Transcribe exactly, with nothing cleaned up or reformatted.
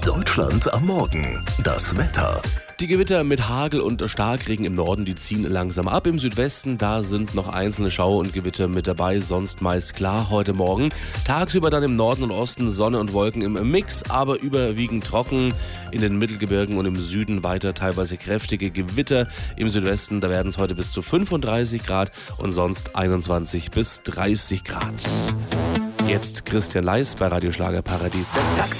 Deutschland am Morgen. Das Wetter. Die Gewitter mit Hagel und Starkregen im Norden, die ziehen langsam ab. Im Südwesten, da sind noch einzelne Schauer und Gewitter mit dabei, sonst meist klar heute Morgen. Tagsüber dann im Norden und Osten Sonne und Wolken im Mix, aber überwiegend trocken. In den Mittelgebirgen und im Süden weiter teilweise kräftige Gewitter. Im Südwesten, da werden es heute bis zu fünfunddreißig Grad und sonst einundzwanzig bis dreißig Grad. Jetzt Christian Leis bei Radio Schlager Paradies.